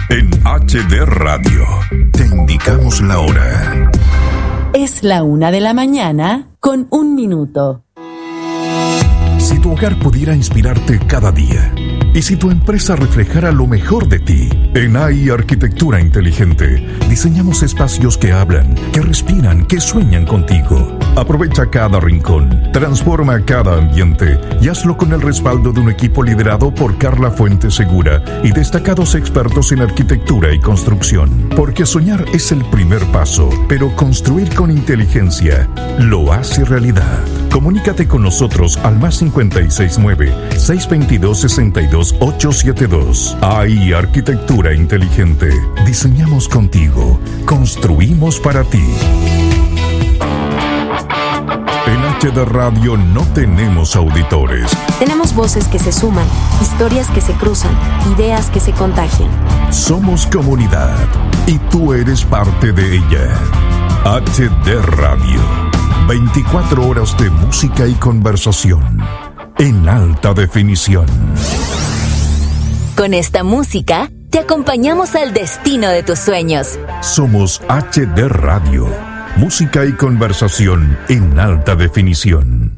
En HD Radio te indicamos la hora. Es la 1:00 a.m. con 1 minuto. Si tu hogar pudiera inspirarte cada día, y si tu empresa reflejara lo mejor de ti, en AI Arquitectura Inteligente diseñamos espacios que hablan, que respiran, que sueñan contigo. Aprovecha cada rincón, transforma cada ambiente y hazlo con el respaldo de un equipo liderado por Carla Fuente Segura y destacados expertos en arquitectura y construcción. Porque soñar es el primer paso, pero construir con inteligencia lo hace realidad. Comunícate con nosotros al +569-622-62872. AI Arquitectura Inteligente. Diseñamos contigo. Construimos para ti. En HD Radio no tenemos auditores. Tenemos voces que se suman, historias que se cruzan, ideas que se contagian. Somos comunidad y tú eres parte de ella. HD Radio. 24 horas de música y conversación en alta definición. Con esta música te acompañamos al destino de tus sueños. Somos HD Radio. Música y conversación en alta definición.